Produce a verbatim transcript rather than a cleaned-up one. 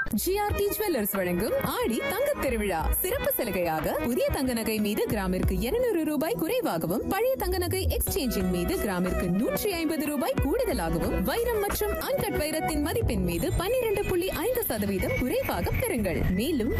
GRT jewellers வழங்கும் ஆடி தங்க திருவிழா சிறப்பு சலுகையாக புதிய தங்க நகை மீது கிராமிற்கு இருநூறு ரூபாய் குறைவாகவும் பழைய தங்க நகை எக்ஸ்சேஞ்சின் மீது கிராமிற்கு நூற்றி ஐம்பது ரூபாய் கூடுதலாகவும் வைரம் மற்றும் அன்கட் வைரத்தின் மதிப்பின் மீது பன்னிரண்டு புள்ளி ஐந்து சதவீதம் குறைவாக பெறுங்கள். மேலும்